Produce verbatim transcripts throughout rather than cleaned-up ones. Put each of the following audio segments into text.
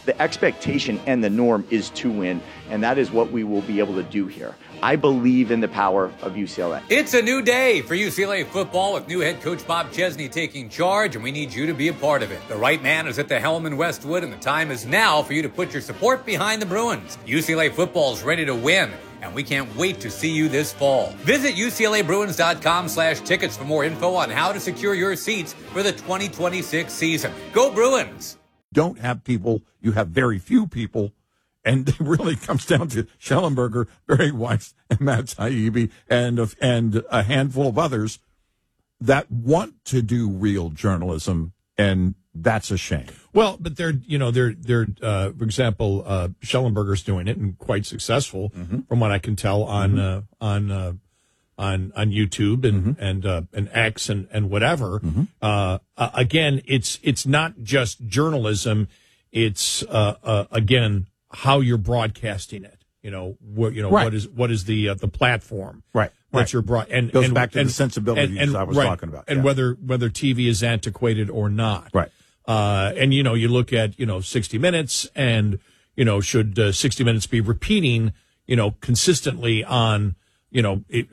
The expectation and the norm is to win, and that is what we will be able to do here. I believe in the power of U C L A. It's a new day for U C L A football with new head coach Bob Chesney taking charge, and we need you to be a part of it. The right man is at the helm in Westwood, and the time is now for you to put your support behind the Bruins. U C L A football is ready to win, and we can't wait to see you this fall. Visit U C L A Bruins dot com slash tickets for more info on how to secure your seats for the twenty twenty-six season. Go Bruins! Don't have people, you have very few people, and it really comes down to Schellenberger, Barry Weiss, and Matt Taibbi, and, and a handful of others that want to do real journalism, and that's a shame. Well, but they're, you know, they're, they're, uh, for example, uh, Schellenberger's doing it and quite successful, mm-hmm. from what I can tell on, mm-hmm. uh, on, uh, on, on YouTube and, mm-hmm. and, uh, and X and, and whatever. Mm-hmm. Uh, uh, again, it's, it's not just journalism. It's, uh, uh, again, how you're broadcasting it. You know, what, you know, right. what is, what is the, uh, the platform? Right. What's right. your broad, and goes and, back to and, the sensibilities and, and, I was right. talking about. And yeah. whether, whether T V is antiquated or not. Right. Uh, and, you know, you look at, you know, sixty minutes and, you know, should uh, sixty minutes be repeating, you know, consistently on, you know, it,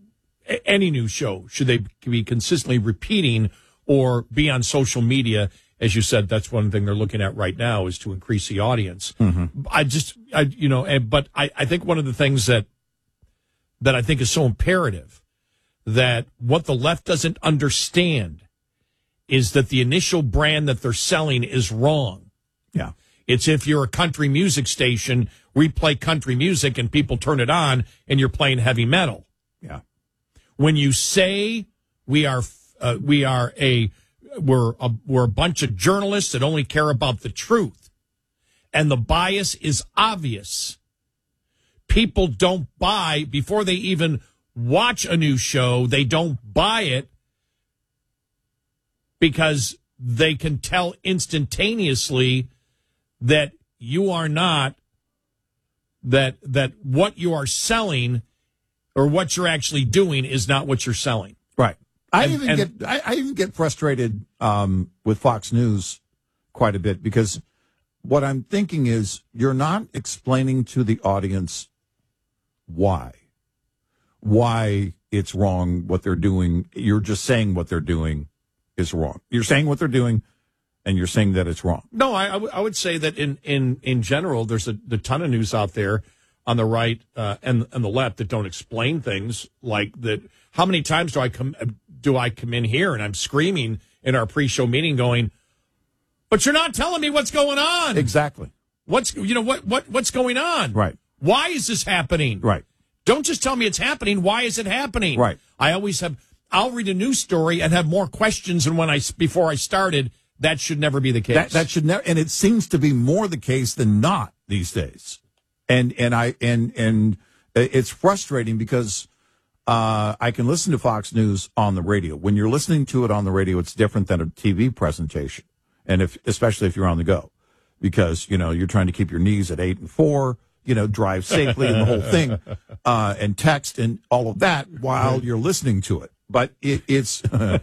any new show? Should they be consistently repeating or be on social media? As you said, that's one thing they're looking at right now is to increase the audience. Mm-hmm. I just, I, you know, and, but I, I think one of the things that, that I think is so imperative that what the left doesn't understand is that the initial brand that they're selling is wrong. Yeah. It's if you're a country music station, we play country music and people turn it on and you're playing heavy metal. Yeah. When you say we are, uh, we are a, we're a, we're a bunch of journalists that only care about the truth and the bias is obvious, people don't buy before they even watch a new show. They don't buy it because they can tell instantaneously that you are not, that that what you are selling or what you're actually doing is not what you're selling. Right. I And- even and- get I, I even get frustrated um, with Fox News quite a bit because what I'm thinking is you're not explaining to the audience why. Why it's wrong what they're doing. You're just saying what they're doing is wrong. You're saying what they're doing, and you're saying that it's wrong. No, I, I, w- I would say that in, in, in general, there's a, a ton of news out there on the right uh, and and the left that don't explain things like that. How many times do I come do I come in here and I'm screaming in our pre-show meeting, going, "But you're not telling me what's going on." Exactly. What's you know what what what's going on? Right. Why is this happening? Right. Don't just tell me it's happening. Why is it happening? Right. I always have. I'll read a news story and have more questions than when I before I started. That should never be the case. That, that should never, and it seems to be more the case than not these days. And and I and and it's frustrating because uh, I can listen to Fox News on the radio. When you're listening to it on the radio, it's different than a T V presentation, and if especially if you're on the go, because you know you're trying to keep your knees at eight and four. You know, drive safely and the whole thing, uh, and text and all of that while you're listening to it. But it, it's,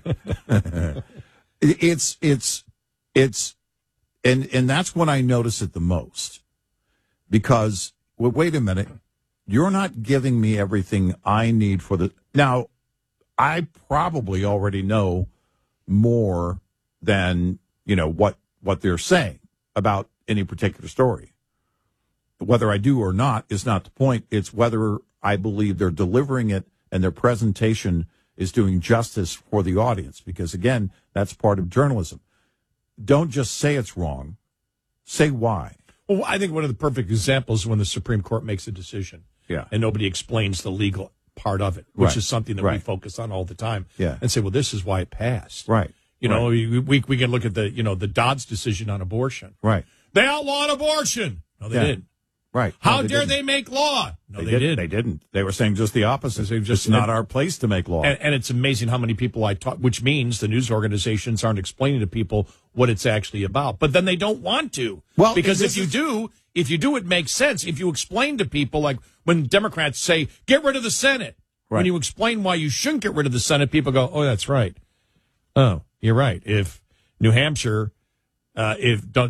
it's, it's, it's, and, and that's when I notice it the most because, well, wait a minute, you're not giving me everything I need for the, now, I probably already know more than, you know, what, what they're saying about any particular story. Whether I do or not is not the point. It's whether I believe they're delivering it and their presentation is doing justice for the audience. Because, again, that's part of journalism. Don't just say it's wrong. Say why. Well, I think one of the perfect examples is when the Supreme Court makes a decision. Yeah. And nobody explains the legal part of it, which Right. is something that Right. we focus on all the time. Yeah. And say, well, this is why it passed. Right. You know, Right. we, we we can look at the, you know, the Dobbs decision on abortion. Right. They outlawed abortion. No, they Yeah. didn't. Right. How No, they dare didn't. they make law? No, They, they, did, didn't. They didn't. They were saying just the opposite. They just- it's not our place to make law. And, and it's amazing how many people I talk, which means the news organizations aren't explaining to people what it's actually about. But then they don't want to. Well, because this if you is- do, if you do, it makes sense. If you explain to people, like when Democrats say, get rid of the Senate. Right. When you explain why you shouldn't get rid of the Senate, people go, oh, that's right. Oh, you're right. If New Hampshire, uh, if